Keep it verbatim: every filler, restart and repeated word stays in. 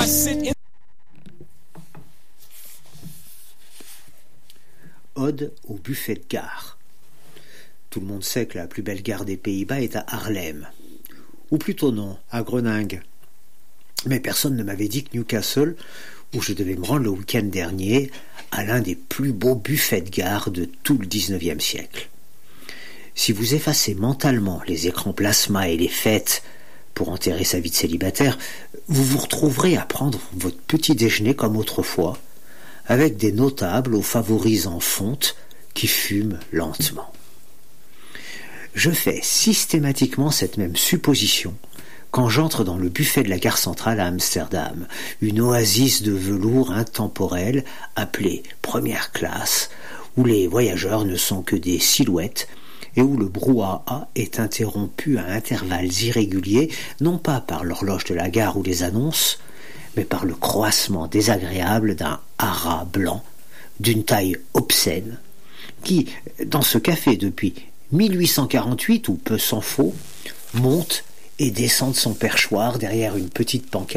sit in... Ode au buffet de gare. Tout le monde sait que la plus belle gare des Pays-Bas est à Haarlem. Ou plutôt non, à Groningue. Mais personne ne m'avait dit que Newcastle, où je devais me rendre le week-end dernier, a l'un des plus beaux buffets de gare de tout le dix-neuvième siècle. Si vous effacez mentalement les écrans plasma et les fêtes pour enterrer sa vie de célibataire, vous vous retrouverez à prendre votre petit déjeuner comme autrefois, avec des notables aux favoris en fonte qui fument lentement. Je fais systématiquement cette même supposition quand j'entre dans le buffet de la gare centrale à Amsterdam, une oasis de velours intemporel appelée première classe, où les voyageurs ne sont que des silhouettes et où le brouhaha est interrompu à intervalles irréguliers, non pas par l'horloge de la gare ou les annonces, mais par le croassement désagréable d'un haras blanc d'une taille obscène, qui, dans ce café depuis mille huit cent quarante-huit, ou peu s'en faut, monte et descend de son perchoir derrière une petite pancarte